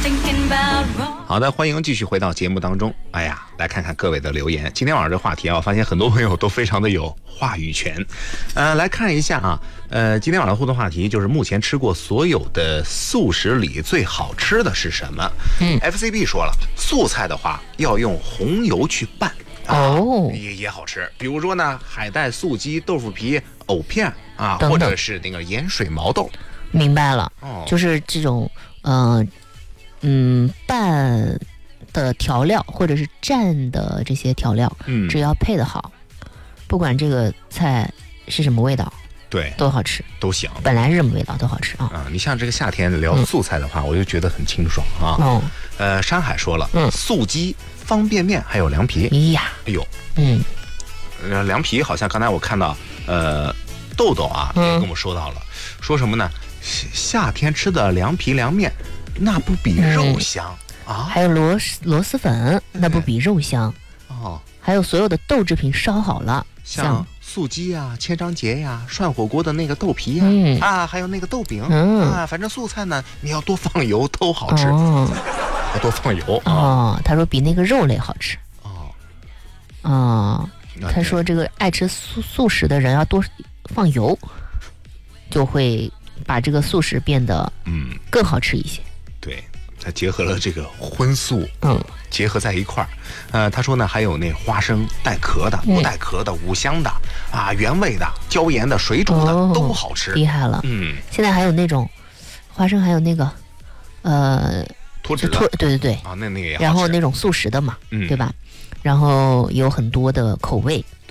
好的，欢迎继续回到节目当中。哎呀，来看看各位的留言。今天晚上这话题啊，我发现很多朋友都非常的有话语权。来看一下啊，今天晚上的互动话题就是目前吃过所有的素食里最好吃的是什么？FCB 说了，素菜的话要用红油去拌。也好吃。比如说呢，海带、素鸡、豆腐皮、藕片啊， 等等， 或者是那个盐水毛豆。 明白了，就是这种拌的调料或者是蘸的这些调料，只要配得好，不管这个菜是什么味道， 对， 都好吃， 都香。 本来是什么味道都好吃啊。 你像这个夏天聊素菜的话，我就觉得很清爽啊。山海说了，素鸡、方便面还有凉皮。哎呦，凉皮好像刚才我看到，豆豆啊也跟我说到了，说什么呢？夏天吃的凉皮凉面，那不比肉香啊？ 还有螺蛳粉，那不比肉香哦。 还有所有的豆制品烧好了， 像素鸡呀、千张结呀、涮火锅的那个豆皮呀，还有那个豆饼反正素菜呢，你要多放油都好吃，要多放油他说比那个肉类好吃他说这个爱吃素食的人要多放油，就会把这个素食变得更好吃一些。 对，它结合了这个荤素结合在一块儿。他说呢，还有那花生带壳的、不带壳的、五香的原味的、椒盐的、水煮的都好吃， 厉害了。现在还有那种花生，还有那个脱脂的， 对那个也好吃。 然后那种素食的嘛，对吧？然后有很多的口味。